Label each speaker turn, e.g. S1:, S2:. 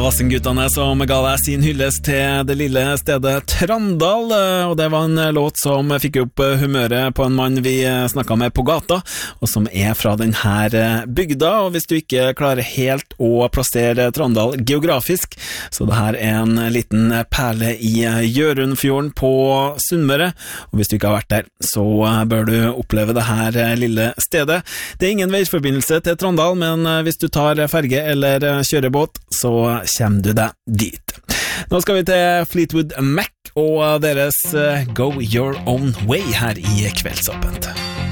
S1: Vassendguttene som ga deg sin hyllest til det lille stedet Trandal, og det var en låt som fikk opp humøret på en mann vi snakket med på gata, og som fra denne bygda. Og hvis du ikke klarer helt å plassere Trandal geografisk, så det her en liten perle i Gjørundfjorden på Sunnmøre, og hvis du ikke har vært der, så bør du oppleve det her lille stedet. Det ingen veiforbindelse til Trandal, men hvis du tar ferge eller kjører båt, så kommer du deg dit. Nå skal vi til Fleetwood Mac og deres Go Your Own Way her i Kveldsåpent.